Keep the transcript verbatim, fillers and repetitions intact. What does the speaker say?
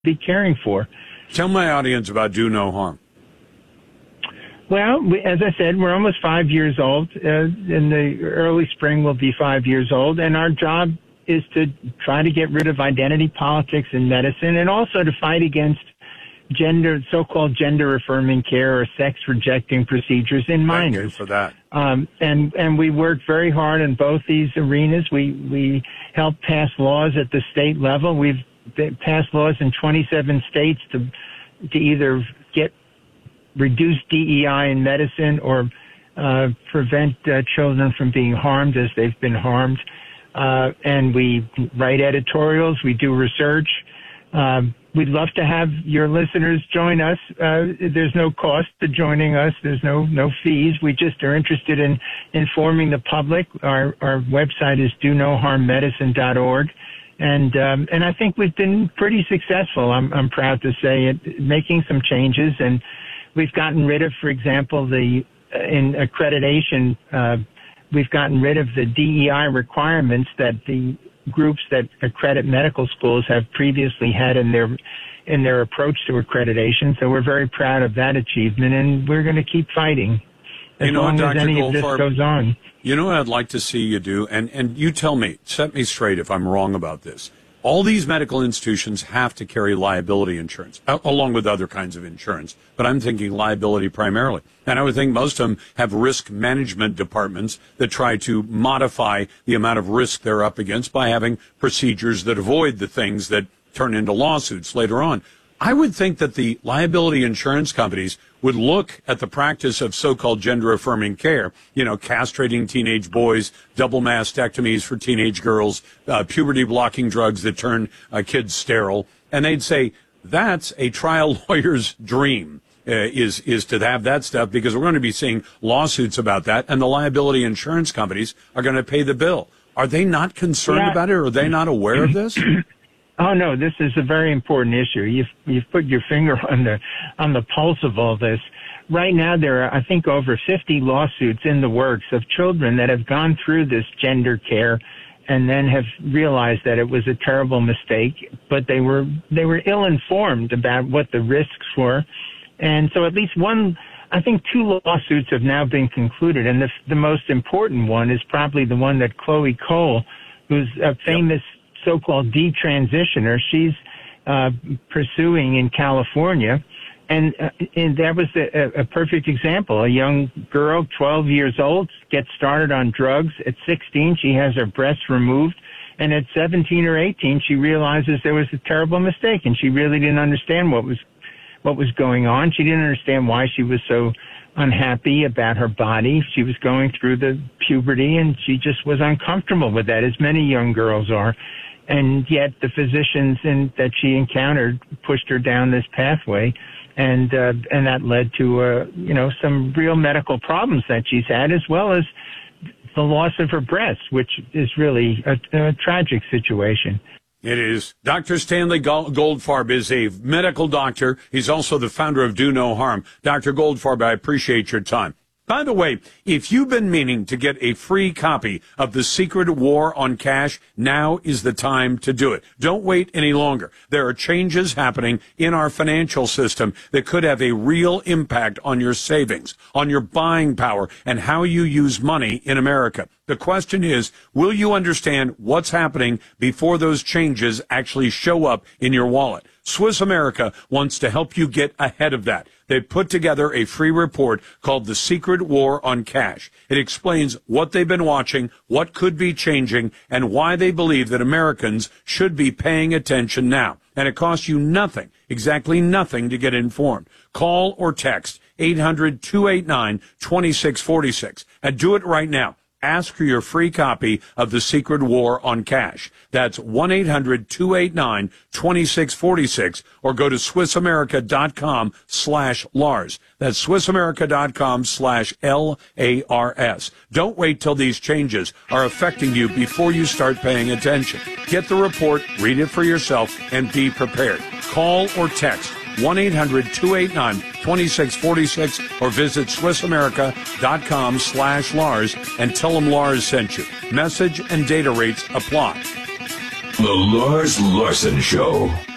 be caring for. Tell my audience about Do No Harm. Well, we, as I said, we're almost five years old. Uh, in the early spring, we'll be five years old. And our job is to try to get rid of identity politics in medicine and also to fight against gender, so-called gender-affirming care or sex-rejecting procedures in minors. Thank you for that. Um, and, and we work very hard in both these arenas. We, we help pass laws at the state level. We've passed laws in twenty-seven states to, to either get reduce D E I in medicine or uh, prevent uh, children from being harmed as they've been harmed. Uh, and we write editorials. We do research. Um, we'd love to have your listeners join us. Uh, there's no cost to joining us. There's no, no fees. We just are interested in informing the public. Our, our website is do no harm medicine dot org. And, um, and I think we've been pretty successful. I'm, I'm proud to say it, making some changes. And we've gotten rid of, for example, the, uh, in accreditation, uh, we've gotten rid of the D E I requirements that the groups that accredit medical schools have previously had in their in their approach to accreditation. So we're very proud of that achievement, and we're going to keep fighting as you know, long Doctor as any Goldfarb, of this goes on. You know what I'd like to see you do, and, and you tell me, set me straight if I'm wrong about this. All these medical institutions have to carry liability insurance, along with other kinds of insurance, but I'm thinking liability primarily. And I would think most of them have risk management departments that try to modify the amount of risk they're up against by having procedures that avoid the things that turn into lawsuits later on. I would think that the liability insurance companies would look at the practice of so-called gender-affirming care, you know, castrating teenage boys, double mastectomies for teenage girls, uh, puberty-blocking drugs that turn uh, kids sterile, and they'd say, that's a trial lawyer's dream, uh, is is to have that stuff, because we're going to be seeing lawsuits about that, and the liability insurance companies are going to pay the bill. Are they not concerned yeah. about it? Are they not aware of this? Oh no, this is a very important issue. You've you've put your finger on the on the pulse of all this. Right now, there are I think over fifty lawsuits in the works of children that have gone through this gender care and then have realized that it was a terrible mistake, but they were they were ill-informed about what the risks were, and so at least one. I think two lawsuits have now been concluded, and the the most important one is probably the one that Chloe Cole, who's a famous yep. so-called detransitioner, she's uh, pursuing in California. And, uh, and that was a, a perfect example. A young girl, twelve years old, gets started on drugs. At sixteen, she has her breasts removed. And at seventeen or eighteen, she realizes there was a terrible mistake, and she really didn't understand what was what was going on. She didn't understand why she was so unhappy about her body. She was going through the puberty, and she just was uncomfortable with that, as many young girls are. And yet the physicians in, that she encountered pushed her down this pathway, and uh, and that led to uh, you know some real medical problems that she's had, as well as the loss of her breasts, which is really a, a tragic situation. It is. Doctor Stanley Goldfarb is a medical doctor. He's also the founder of Do No Harm. Doctor Goldfarb, I appreciate your time. By the way, if you've been meaning to get a free copy of The Secret War on Cash, now is the time to do it. Don't wait any longer. There are changes happening in our financial system that could have a real impact on your savings, on your buying power, and how you use money in America. The question is, will you understand what's happening before those changes actually show up in your wallet? Swiss America wants to help you get ahead of that. They put together a free report called The Secret War on Cash. It explains what they've been watching, what could be changing, and why they believe that Americans should be paying attention now. And it costs you nothing, exactly nothing, to get informed. Call or text eight hundred, two eight nine, two six four six and do it right now. Ask for your free copy of The Secret War on Cash. That's one eight hundred, two eight nine, two six four six or go to SwissAmerica.com slash Lars. That's SwissAmerica.com slash L A R S. Don't wait till these changes are affecting you before you start paying attention. Get the report, read it for yourself, and be prepared. Call or text one eight hundred, two eight nine, two six four six or visit SwissAmerica.com slash Lars and tell them Lars sent you. Message and data rates apply. The Lars Larson Show.